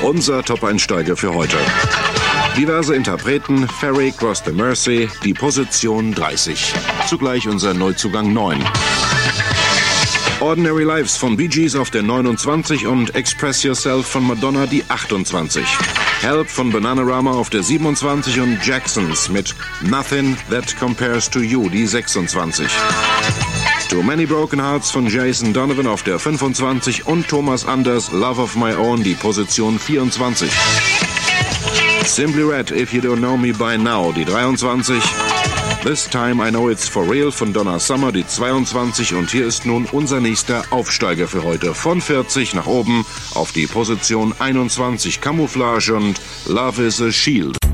Unser Top-Einsteiger für heute. Diverse Interpreten, Ferry, Cross the Mersey, die Position 30. Zugleich unser Neuzugang 9. Ordinary Lives von Bee Gees auf der 29 und Express Yourself von Madonna die 28. Help von Bananarama auf der 27 und Jacksons mit Nothing That Compares to You die 26. Too Many Broken Hearts von Jason Donovan auf der 25 und Thomas Anders Love of My Own die Position 24. Simply Red, If You Don't Know Me By Now die 23. This Time I Know It's For Real von Donna Summer die 22 und hier ist nun unser nächster Aufsteiger für heute. Von 40 nach oben auf die Position 21 Camouflage und Love Is a Shield.